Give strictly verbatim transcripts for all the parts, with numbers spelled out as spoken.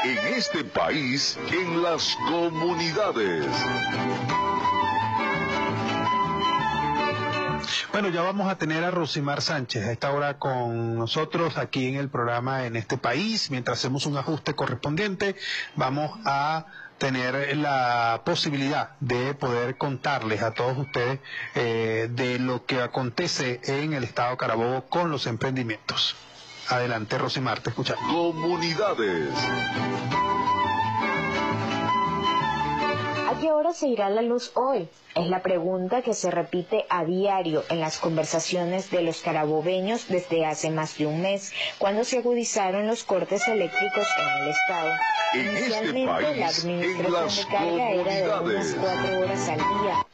En este país, en las comunidades. Bueno, ya vamos a tener a Rosimar Sánchez a esta hora con nosotros aquí en el programa En este país. Mientras hacemos un ajuste correspondiente, vamos a tener la posibilidad de poder contarles a todos ustedes eh, de lo que acontece en el estado Carabobo con los emprendimientos. Adelante, Rosimar, te escuchamos. Comunidades. ¿A qué hora se irá la luz hoy? Es la pregunta que se repite a diario en las conversaciones de los carabobeños desde hace más de un mes, cuando se agudizaron los cortes eléctricos en el estado. En Inicialmente, este país, la administración en las de carga era de unas comunidades. cuatro horas al día.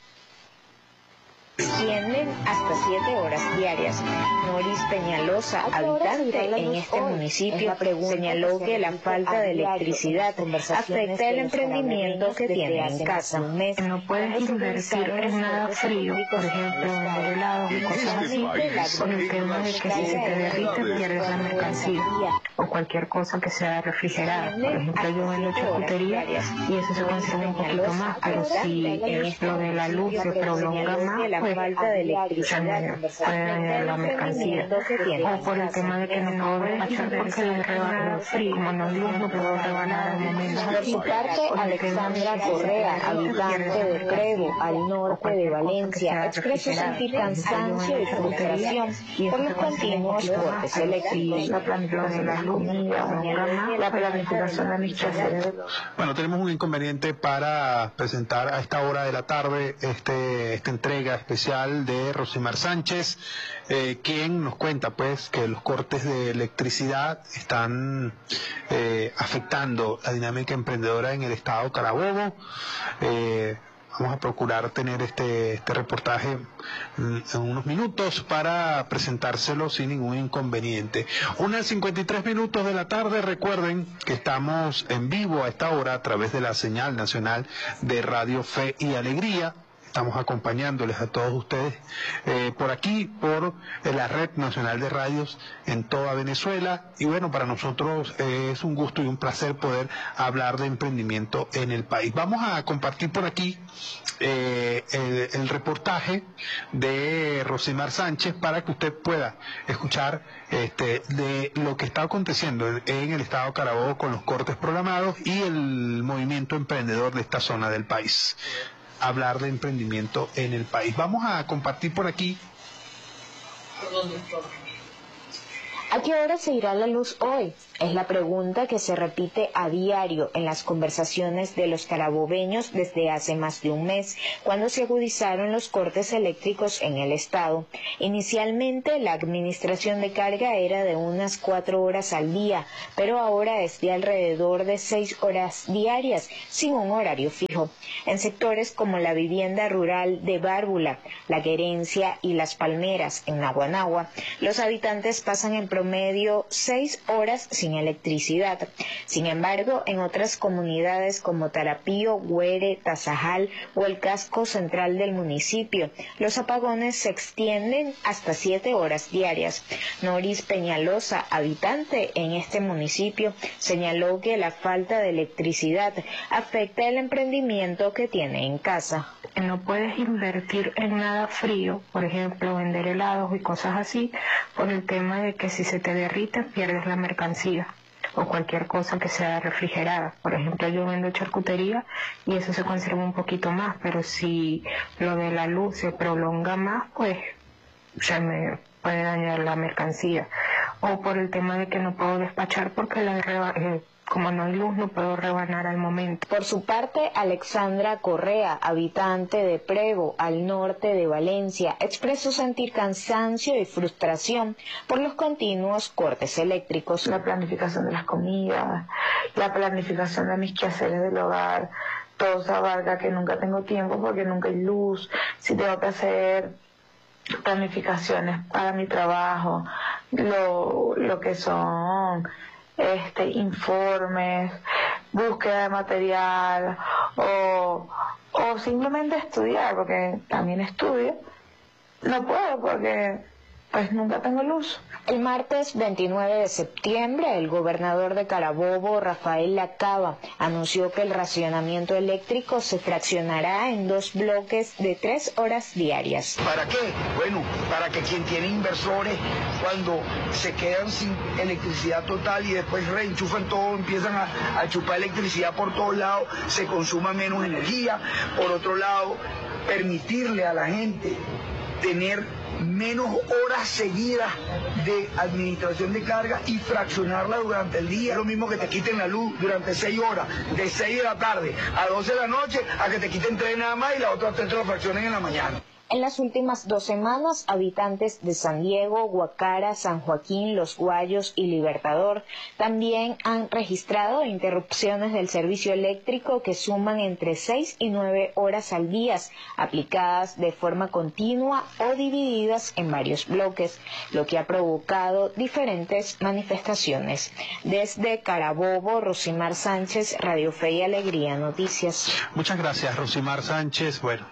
Extienden hasta siete horas diarias. Noris Peñalosa, habitante en este municipio, señaló que la falta de electricidad afecta el emprendimiento que tiene en casa. No puedes invertir en nada frío, por ejemplo, en helados y cosas así, por el tema de que si se te derrite pierdes la mercancía, o cualquier cosa que sea refrigerada. Por ejemplo, yo vendo charcutería y eso se consume un poquito más, pero si lo de la luz se prolonga más, pues falta de electricidad puede dañar la mercancía. O por el tema de que no puedo despachar porque le rebana frío, como no luz no puedo rebanar al momento. Por su parte, Alexandra Correa, habitante de Prego, al norte de Valencia, expresó sentir cansancio y frustración por los continuos cortes eléctricos. La planificación de la luz, la planificación de mis quehaceres. Bueno, tenemos un inconveniente para presentar a esta hora de la tarde este esta entrega especial de Rosimar Sánchez, eh, quien nos cuenta pues que los cortes de electricidad están eh, afectando la dinámica emprendedora en el estado Carabobo. Eh, Vamos a procurar tener este, este reportaje en unos minutos para presentárselo sin ningún inconveniente. Unas cincuenta y tres minutos de la tarde. Recuerden que estamos en vivo a esta hora a través de la señal nacional de Radio Fe y Alegría. Estamos acompañándoles a todos ustedes eh, por aquí, por eh, la Red Nacional de Radios en toda Venezuela. Y bueno, para nosotros eh, es un gusto y un placer poder hablar de emprendimiento en el país. Vamos a compartir por aquí eh, el, el reportaje de Rosimar Sánchez para que usted pueda escuchar este, de lo que está aconteciendo en, en el estado Carabobo con los cortes programados y el movimiento emprendedor de esta zona del país. Hablar de emprendimiento en el país. Vamos a compartir por aquí. ¿A qué hora se irá la luz hoy? Es la pregunta que se repite a diario en las conversaciones de los carabobeños desde hace más de un mes, cuando se agudizaron los cortes eléctricos en el estado. Inicialmente, la administración de carga era de unas cuatro horas al día, pero ahora es de alrededor de seis horas diarias, sin un horario fijo. En sectores como la vivienda rural de Bárbula, La Querencia y Las Palmeras, en Naguanagua, los habitantes pasan en promedio seis horas sin electricidad. Sin embargo, en otras comunidades como Tarapío, Güere, Tazajal o el casco central del municipio, los apagones se extienden hasta siete horas diarias. Noris Peñalosa, habitante en este municipio, señaló que la falta de electricidad afecta el emprendimiento que tiene en casa. No puedes invertir en nada frío, por ejemplo, vender helados y cosas así, por el tema de que si se te derrite pierdes la mercancía, o cualquier cosa que sea refrigerada. Por ejemplo, yo vendo charcutería y eso se conserva un poquito más, pero si lo de la luz se prolonga más, pues se me puede dañar la mercancía. O por el tema de que no puedo despachar porque la eh, como no hay luz, no puedo rebanar al momento. Por su parte, Alexandra Correa, habitante de Prego, al norte de Valencia, expresó sentir cansancio y frustración por los continuos cortes eléctricos. La planificación de las comidas, la planificación de mis quehaceres del hogar, todo se abarca que nunca tengo tiempo porque nunca hay luz. Si tengo que hacer planificaciones para mi trabajo, lo, lo que son este informes, búsqueda de material o, o simplemente estudiar, porque también estudio, no puedo porque pues nunca tengo luz. El martes veintinueve de septiembre, el gobernador de Carabobo, Rafael Lacaba, anunció que el racionamiento eléctrico se fraccionará en dos bloques de tres horas diarias. ¿Para qué? Bueno, para que quien tiene inversores, cuando se quedan sin electricidad total y después reenchufan todo, empiezan a, a chupar electricidad por todos lados, se consuma menos energía. Por otro lado, permitirle a la gente tener menos horas seguidas de administración de carga y fraccionarla durante el día. Es lo mismo que te quiten la luz durante seis horas, de seis de la tarde a doce de la noche, a que te quiten tres nada más y la otra tres te lo fraccionen en la mañana. En las últimas dos semanas, habitantes de San Diego, Guacara, San Joaquín, Los Guayos y Libertador también han registrado interrupciones del servicio eléctrico que suman entre seis y nueve horas al día, aplicadas de forma continua o divididas en varios bloques, lo que ha provocado diferentes manifestaciones. Desde Carabobo, Rosimar Sánchez, Radio Fe y Alegría Noticias. Muchas gracias, Rosimar Sánchez. Bueno,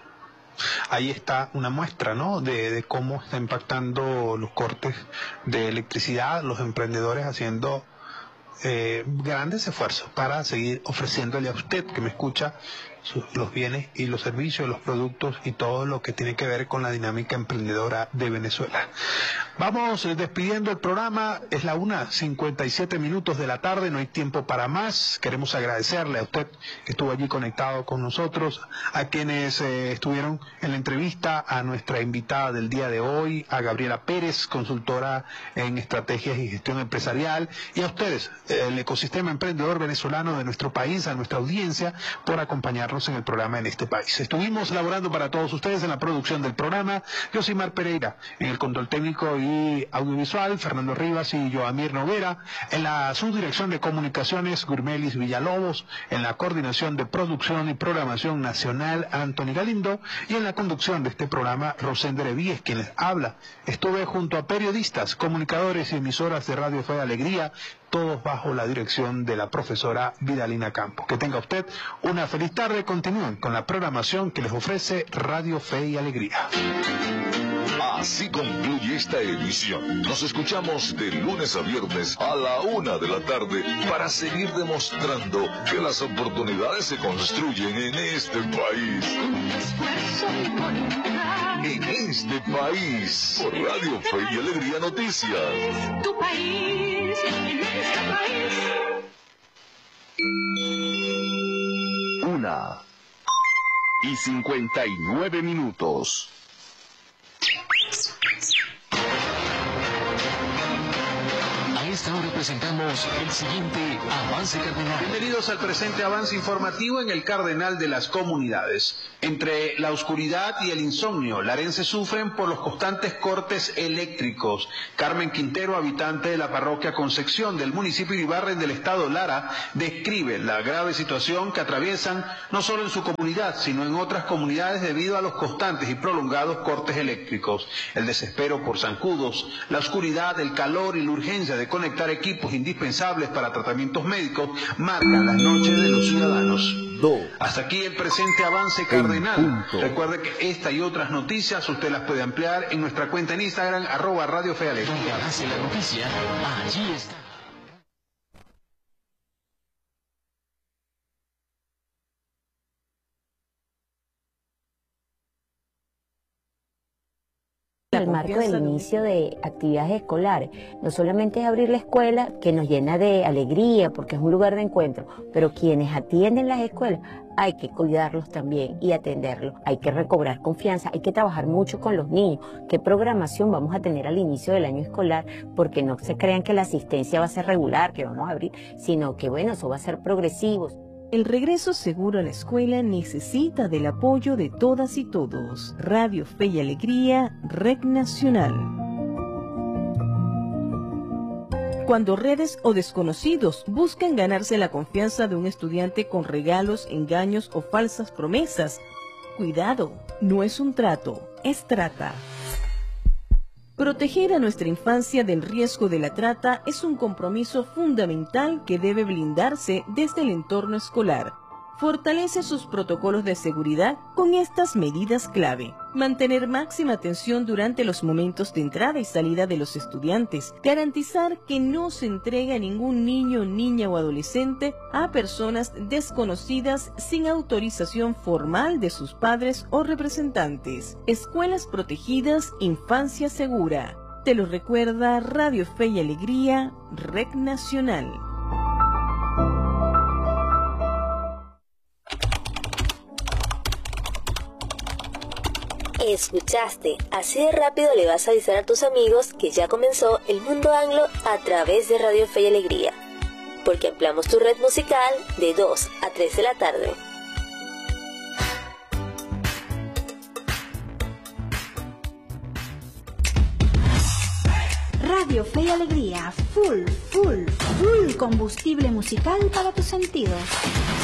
ahí está una muestra, ¿no?, de, de cómo está impactando los cortes de electricidad, los emprendedores haciendo eh, grandes esfuerzos para seguir ofreciéndole a usted que me escucha sus, los bienes y los servicios, los productos y todo lo que tiene que ver con la dinámica emprendedora de Venezuela. Vamos despidiendo el programa, es la una cincuenta y siete minutos de la tarde, no hay tiempo para más. Queremos agradecerle a usted que estuvo allí conectado con nosotros, a quienes eh, estuvieron en la entrevista, a nuestra invitada del día de hoy, a Gabriela Pérez, consultora en estrategias y gestión empresarial, y a ustedes, el ecosistema emprendedor venezolano de nuestro país, a nuestra audiencia, por acompañarnos en el programa en este país. Estuvimos elaborando para todos ustedes en la producción del programa, Yosimar Pereira, en el control técnico y audiovisual, Fernando Rivas y Joamir Noguera, en la subdirección de comunicaciones, Gurmelis Villalobos, en la coordinación de producción y programación nacional, Anthony Galindo, y en la conducción de este programa, Rosender Evíes, quien les habla. Estuve junto a periodistas, comunicadores y emisoras de Radio Fe y Alegría, todos bajo la dirección de la profesora Vidalina Campos. Que tenga usted una feliz tarde. Continúen con la programación que les ofrece Radio Fe y Alegría. Así concluye esta edición. Nos escuchamos de lunes a viernes a la una de la tarde para seguir demostrando que las oportunidades se construyen en este país. En este país, por Radio Fe y Alegría Noticias. Tu país, en este país. Una y cincuenta y nueve minutos. A esta hora presentamos el siguiente avance cardenal. Bienvenidos al presente avance informativo en el Cardenal de las Comunidades. Entre la oscuridad y el insomnio, larenses sufren por los constantes cortes eléctricos. Carmen Quintero, habitante de la parroquia Concepción del municipio de Ibarren del estado Lara, describe la grave situación que atraviesan no solo en su comunidad, sino en otras comunidades debido a los constantes y prolongados cortes eléctricos. El desespero por zancudos, la oscuridad, el calor y la urgencia de conectar equipos indispensables para tratamientos médicos marcan las noches de los ciudadanos. Hasta aquí el presente avance cardenal. Recuerde que esta y otras noticias usted las puede ampliar en nuestra cuenta en Instagram, arroba Radio Fe y Alegría. Donde avance la noticia, allí está. El marco del inicio de actividades escolares, no solamente es abrir la escuela, que nos llena de alegría porque es un lugar de encuentro, pero quienes atienden las escuelas hay que cuidarlos también y atenderlos, hay que recobrar confianza, hay que trabajar mucho con los niños, qué programación vamos a tener al inicio del año escolar, porque no se crean que la asistencia va a ser regular, que vamos a abrir, sino que bueno, eso va a ser progresivo. El regreso seguro a la escuela necesita del apoyo de todas y todos. Radio Fe y Alegría, Red Nacional. Cuando redes o desconocidos buscan ganarse la confianza de un estudiante con regalos, engaños o falsas promesas, cuidado, no es un trato, es trata. Proteger a nuestra infancia del riesgo de la trata es un compromiso fundamental que debe blindarse desde el entorno escolar. fortalece sus protocolos de seguridad con estas medidas clave. Mantener máxima atención durante los momentos de entrada y salida de los estudiantes. Garantizar que no se entregue a ningún niño, niña o adolescente a personas desconocidas sin autorización formal de sus padres o representantes. Escuelas protegidas, infancia segura. Te lo recuerda Radio Fe y Alegría, Red Nacional. Escuchaste, así de rápido le vas a avisar a tus amigos que ya comenzó el Mundo Anglo a través de Radio Fe y Alegría, porque ampliamos tu red musical de dos a tres de la tarde. Radio Fe y Alegría, full, full, full combustible musical para tus sentidos.